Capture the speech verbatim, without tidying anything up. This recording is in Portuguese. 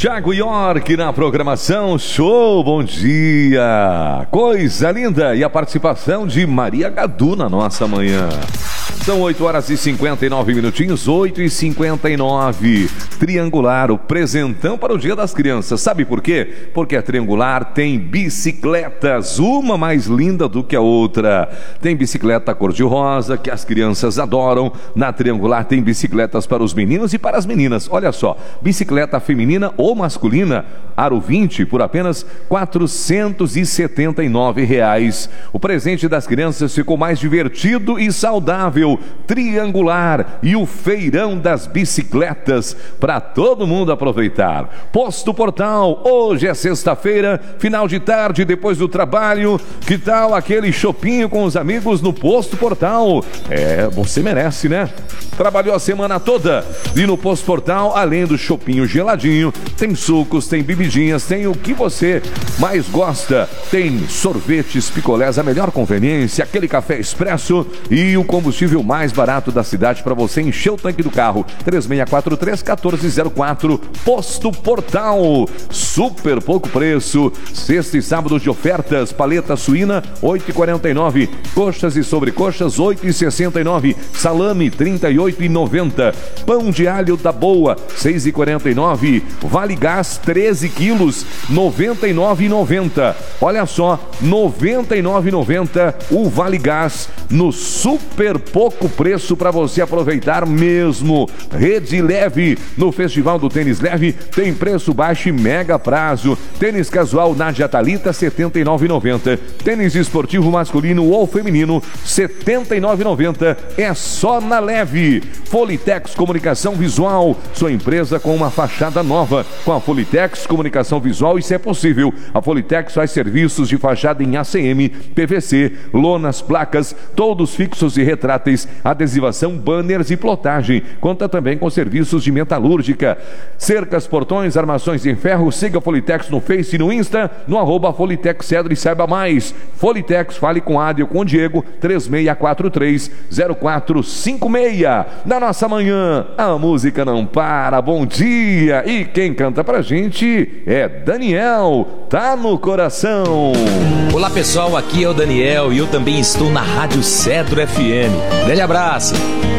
Thiago York na programação, show, bom dia, coisa linda, e a participação de Maria Gadu na nossa manhã. São oito horas e cinquenta e nove minutinhos, oito e cinquenta e nove. Triangular, o presentão para o Dia das Crianças. Sabe por quê? Porque a Triangular tem bicicletas, uma mais linda do que a outra. Tem bicicleta cor-de-rosa, que as crianças adoram. Na Triangular tem bicicletas para os meninos e para as meninas. Olha só, bicicleta feminina ou masculina, aro vinte, por apenas quatrocentos e setenta e nove reais. O presente das crianças ficou mais divertido e saudável. Triangular e o feirão das bicicletas para todo mundo aproveitar. Posto Portal, hoje é sexta-feira, final de tarde, depois do trabalho. Que tal aquele chopinho com os amigos no Posto Portal? É, você merece, né? Trabalhou a semana toda e no Posto Portal, além do chopinho geladinho, tem sucos, tem bebidinhas, tem o que você mais gosta. Tem sorvetes, picolés, a melhor conveniência, aquele café expresso e o combustível mais barato da cidade para você encher o tanque do carro. três seis quatro três, um quatro zero quatro. Posto Portal, super pouco preço. Sexta e sábado de ofertas, paleta suína oito e quarenta e nove, coxas e sobrecoxas oito e sessenta e nove, salame trinta e oito e noventa, pão de alho da Boa seis e quarenta e nove, Vale Gás treze quilos noventa e nove e noventa. Olha só, noventa e nove e noventa o Vale Gás no super pouco preço para você aproveitar mesmo. Rede Leve, no Festival do Tênis Leve tem preço baixo e mega prazo. Tênis casual Nádia Thalita setenta e nove e noventa. Tênis esportivo masculino ou feminino setenta e nove e noventa. É só na Leve. Folitex Comunicação Visual, sua empresa com uma fachada nova. Com a Folitex Comunicação Visual isso é possível. A Folitex faz serviços de fachada em A C M, P V C, lonas, placas, todos fixos e retráteis, adesivação, banners e plotagem. Conta também com serviços de metalúrgica, cercas, portões, armações em ferro. Siga a Folitex no Face e no Insta, no arroba Folitex Cedro e saiba mais. Folitex, fale com Adel, com o Diego, três seis quatro três, zero quatro cinco seis. Na nossa manhã, a música não para, bom dia. E quem canta pra gente é Daniel, tá no coração. Olá pessoal, aqui é o Daniel e eu também estou na Rádio Cedro F M. Grande abraço.